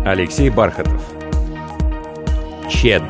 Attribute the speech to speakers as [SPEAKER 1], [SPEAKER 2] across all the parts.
[SPEAKER 1] Алексей Бархатов. Чед.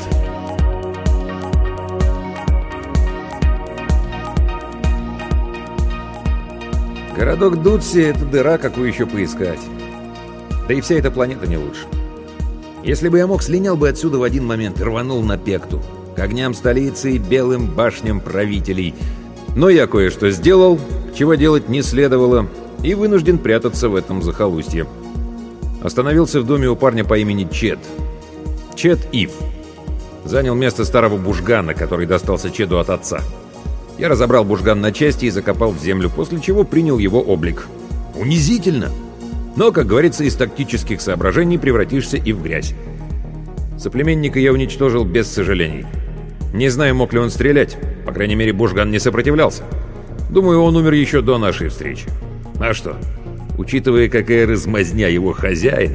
[SPEAKER 1] Городок Дутси — это дыра, какую еще поискать. Да и вся эта планета не лучше. Если бы я мог, слинял бы отсюда в один момент и рванул на Пекту, к огням столицы и белым башням правителей. Но я кое-что сделал, чего делать не следовало, и вынужден прятаться в этом захолустье. Остановился в доме у парня по имени Чед. Чед Ив. Занял место старого бужгана, который достался Чеду от отца. Я разобрал бужган на части и закопал в землю, после чего принял его облик. Унизительно! Но, как говорится, из тактических соображений превратишься и в грязь. Соплеменника я уничтожил без сожалений. Не знаю, мог ли он стрелять. По крайней мере, бужган не сопротивлялся. Думаю, он умер еще до нашей встречи. А что? Учитывая, какая размазня его хозяин.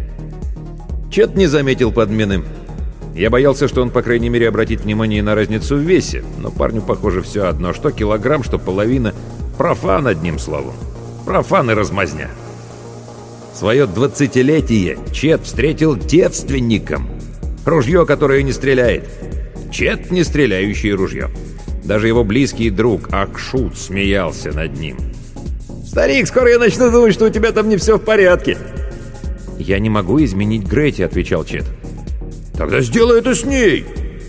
[SPEAKER 1] Чет не заметил подмены. Я боялся, что он, по крайней мере, обратит внимание на разницу в весе. Но парню, похоже, все одно. Что килограмм, что половина. Профан, одним словом. Профан и размазня. Свое 20-летие Чет встретил девственником. Ружье, которое не стреляет. Чет, не стреляющее ружье. Даже его близкий друг Акшут смеялся над ним. «Старик, скоро я начну думать, что у тебя там не все в порядке». «Я не могу изменить Гретти», — отвечал Чет. «Тогда сделай это с ней!»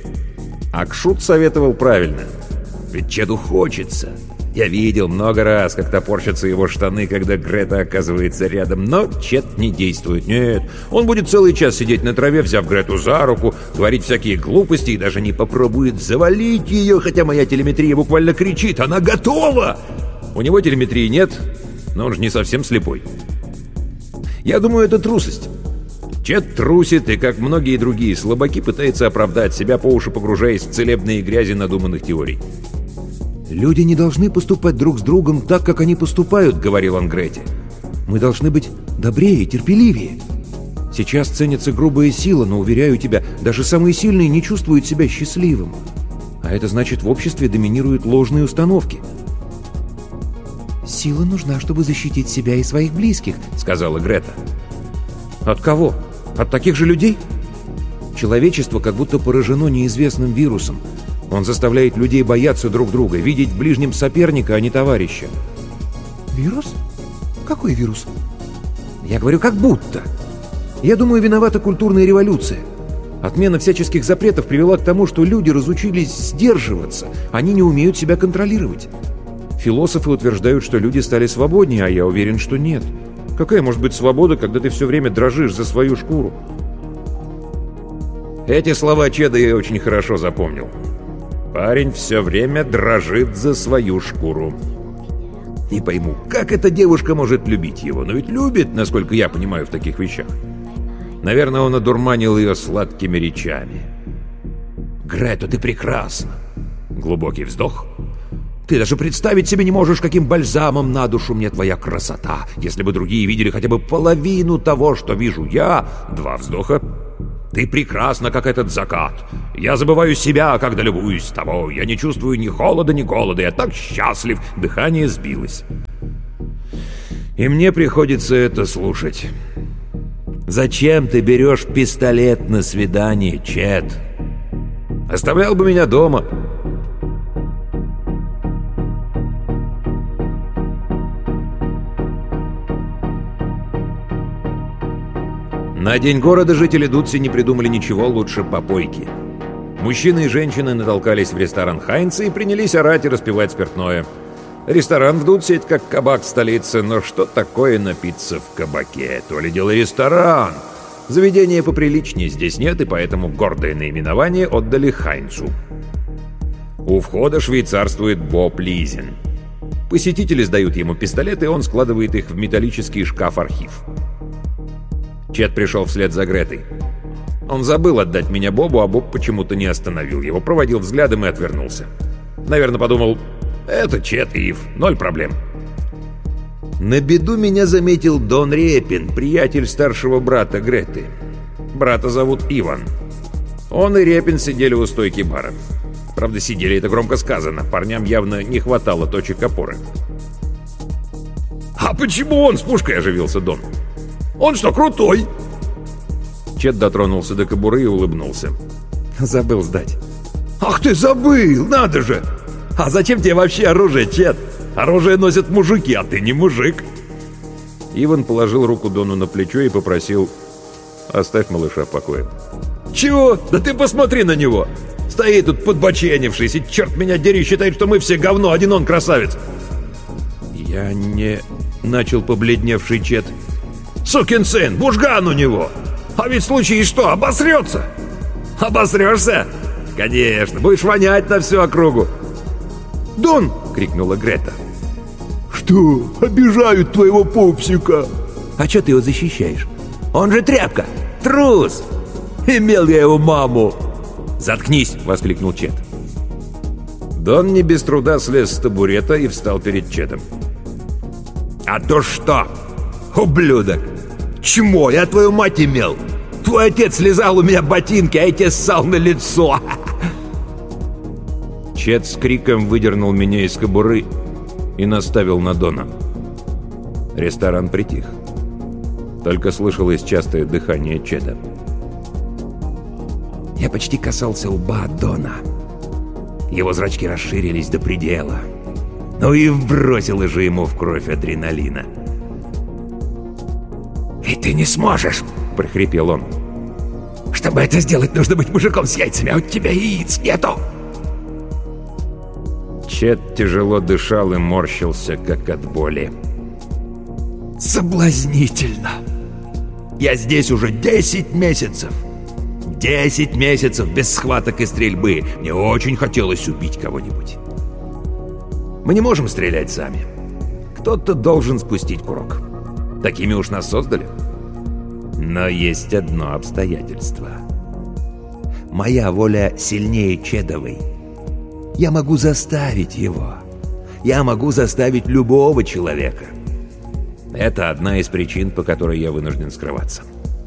[SPEAKER 1] Акшут советовал правильно. Ведь Чеду хочется. Я видел много раз, как топорщатся его штаны, когда Грета оказывается рядом. Но Чед не действует. Нет, он будет целый час сидеть на траве, взяв Грету за руку, говорить всякие глупости и даже не попробует завалить ее, хотя моя телеметрия буквально кричит: «Она готова!» У него телеметрии нет, но он же не совсем слепой. Я думаю, это трусость. Чед трусит и, как многие другие слабаки, пытается оправдать себя, по уши погружаясь в целебные грязи надуманных теорий. «Люди не должны поступать друг с другом так, как они поступают», — говорил он Грете. «Мы должны быть добрее, терпеливее. Сейчас ценится грубая сила, но, уверяю тебя, даже самые сильные не чувствуют себя счастливым. А это значит, в обществе доминируют ложные установки». «Сила нужна, чтобы защитить себя и своих близких», — сказала Грета. «От кого? От таких же людей?» «Человечество как будто поражено неизвестным вирусом. Он заставляет людей бояться друг друга, видеть в ближнем соперника, а не товарища». «Вирус? Какой вирус?» «Я говорю, как будто. Я думаю, виновата культурная революция. Отмена всяческих запретов привела к тому, что люди разучились сдерживаться. Они не умеют себя контролировать. Философы утверждают, что люди стали свободнее, а я уверен, что нет. Какая может быть свобода, когда ты все время дрожишь за свою шкуру?» Эти слова Чеда я очень хорошо запомнил. Парень все время дрожит за свою шкуру. Не пойму, как эта девушка может любить его? Но ведь любит, насколько я понимаю, в таких вещах. Наверное, он одурманил ее сладкими речами. «Грета, ты прекрасна!» Глубокий вздох. «Ты даже представить себе не можешь, каким бальзамом на душу мне твоя красота. Если бы другие видели хотя бы половину того, что вижу я...» Два вздоха. «Ты прекрасна, как этот закат. Я забываю себя, когда любуюсь тобой. Я не чувствую ни холода, ни голода. Я так счастлив!» Дыхание сбилось. И мне приходится это слушать. «Зачем ты берешь пистолет на свидание, Чед? Оставлял бы меня дома». На День города жители Дутси не придумали ничего лучше попойки. Мужчины и женщины натолкались в ресторан Хайнца и принялись орать и распивать спиртное. Ресторан в Дутси — это как кабак в столице, но что такое напиться в кабаке? То ли дело ресторан. Заведения поприличнее здесь нет, и поэтому гордое наименование отдали Хайнцу. У входа швейцарствует Боб Лизин. Посетители сдают ему пистолеты, и он складывает их в металлический шкаф-архив. Чед пришел вслед за Гретой. Он забыл отдать меня Бобу, а Боб почему-то не остановил его, проводил взглядом и отвернулся. Наверное, подумал: это Чед Ив, 0 проблем. На беду меня заметил Дон Репин, приятель старшего брата Греты. Брата зовут Иван. Он и Репин сидели у стойки бара. Правда, сидели — это громко сказано, парням явно не хватало точек опоры. «А почему он с пушкой?» — оживился Дон. «Он что, крутой?» Чет дотронулся до кобуры и улыбнулся.
[SPEAKER 2] Забыл сдать. Ах ты забыл, надо же! А зачем тебе вообще оружие, Чет? Оружие носят мужики, а ты не мужик.
[SPEAKER 1] Иван положил руку Дону на плечо и попросил: «Оставь малыша в покое».
[SPEAKER 2] Чего? Да ты посмотри на него! Стоит тут подбоченившись, и черт меня дери, считает, что мы все говно, один он красавец.
[SPEAKER 1] «Я не...» — начал побледневший Чет.
[SPEAKER 2] Сукин сын, бужган у него! А ведь в случае что, обосрется? Обосрешься? Конечно, будешь вонять на всю округу. «Дон!» — крикнула Грета.
[SPEAKER 3] «Что, обижают твоего пупсика?»
[SPEAKER 2] «А что ты его защищаешь? Он же тряпка! Трус! Имел я его маму!» «Заткнись!» — воскликнул Чет.
[SPEAKER 1] Дон не без труда слез с табурета и встал перед Четом.
[SPEAKER 2] «А то что? Ублюдок! Чмо, я твою мать имел! Твой отец слезал у меня ботинки, а я тебе ссал на лицо!»
[SPEAKER 1] Чет с криком выдернул меня из кобуры и наставил на Дона. Ресторан притих. Только слышалось частое дыхание Чета.
[SPEAKER 2] Я почти касался лба Дона. Его зрачки расширились до предела. Ну и вбросило же ему в кровь адреналина. «И ты не сможешь!» — прохрипел он. «Чтобы это сделать, нужно быть мужиком с яйцами, а у тебя яиц нету!»
[SPEAKER 1] Чет тяжело дышал и морщился, как от боли.
[SPEAKER 2] «Соблазнительно! Я здесь уже 10 месяцев! 10 месяцев без схваток и стрельбы! Мне очень хотелось убить кого-нибудь. Мы не можем стрелять сами. Кто-то должен спустить курок. Такими уж нас создали. Но есть одно обстоятельство. Моя воля сильнее Чедовой. Я могу заставить его. Я могу заставить любого человека. Это одна из причин, по которой я вынужден скрываться.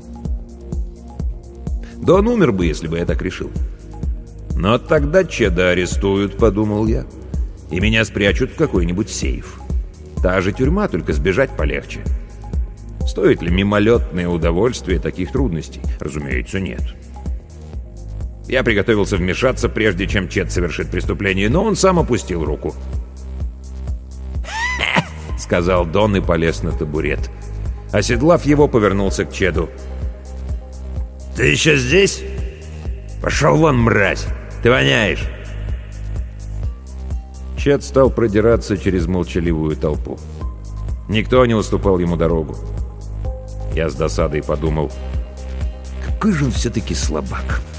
[SPEAKER 2] Дон умер бы, если бы я так решил. Но тогда Чеда арестуют, подумал я, и меня спрячут в какой-нибудь сейф. Та же тюрьма, только сбежать полегче. Стоит ли мимолетное удовольствие таких трудностей? Разумеется, нет. Я приготовился вмешаться, прежде чем Чет совершит преступление, но он сам опустил руку. — сказал Дон и полез на табурет. Оседлав его, повернулся к Чеду. «Ты еще здесь? Пошел вон, мразь! Ты воняешь!»
[SPEAKER 1] Чет стал продираться через молчаливую толпу. Никто не уступал ему дорогу. Я с досадой подумал:
[SPEAKER 2] какой же он все-таки слабак.